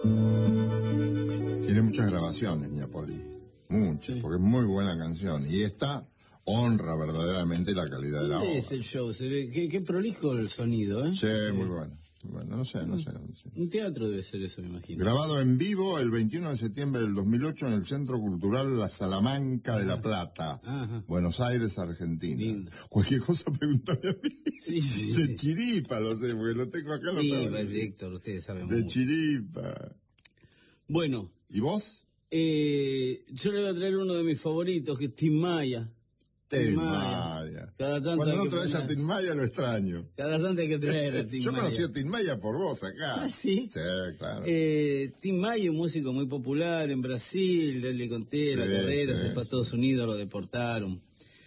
Tiene muchas grabaciones, Napoli. Muchas, Sí. porque es muy buena canción. Y esta honra verdaderamente la calidad de la ¿Dónde obra. es el show? Se ve, qué prolijo el sonido, ¿eh? Sí, muy bueno. Bueno, no sé dónde. Sí. Un teatro debe ser eso, me imagino. Grabado en vivo el 21 de septiembre del 2008 en el Centro Cultural La Salamanca de La Plata, Ajá. Buenos Aires, Argentina. Lindo. Cualquier cosa pregúntame a mí. Sí, sí. De chiripa, lo sé, porque lo tengo acá. Sí, tengo aquí. Víctor, ustedes saben De mucho. chiripa. Bueno, ¿Y vos? yo le voy a traer uno de mis favoritos, que es Tim Maya. Tim Maya. Cada tanto Cuando hay no que traes a poner- Tim Maya lo extraño. Cada tanto hay que traer a Tim Yo Maya. conocí a Tim Maya por vos acá. ¿Ah, sí? Sí, claro. Tim Maya, un músico muy popular en Brasil, le conté la carrera, se fue a Estados Unidos, lo deportaron.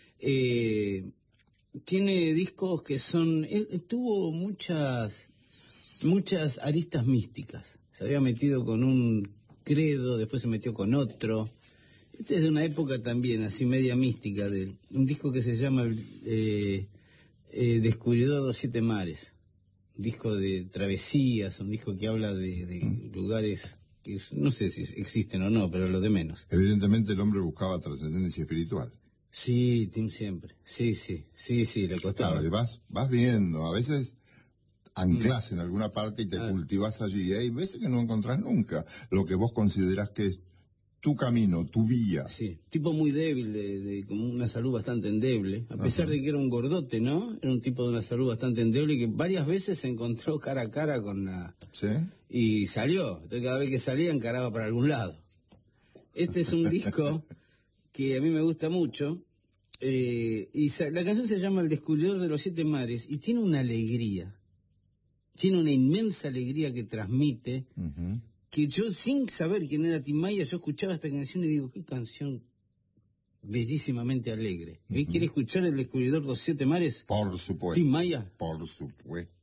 Tiene discos que son... tuvo muchas aristas místicas. Se había metido con un credo, después se metió con otro. Este es de una época también, así media mística, de un disco que se llama Descubridor de los Siete Mares. Un disco de travesías, un disco que habla de lugares que no sé si existen o no, pero lo de menos. Evidentemente el hombre buscaba trascendencia espiritual. Sí, Tim siempre. Sí, le costaba. Claro, y vas viendo, a veces anclas en alguna parte y te cultivas allí, y hay veces que no encontrás nunca lo que vos considerás que es tu camino, tu vía. Sí, tipo muy débil, de como una salud bastante endeble, a pesar de que era un gordote, ¿no? Era un tipo de una salud bastante endeble y que varias veces se encontró cara a cara con la... ¿Sí? Y salió, entonces cada vez que salía encaraba para algún lado. Este es un disco que a mí me gusta mucho, la canción se llama El Descubridor de los Siete Mares y tiene una alegría, tiene una inmensa alegría que transmite, que yo sin saber quién era Tim Maya, yo escuchaba esta canción y digo, qué canción bellísimamente alegre. ¿Quiere escuchar El Descubridor de los Siete Mares? Por supuesto. Tim Maya. Por supuesto.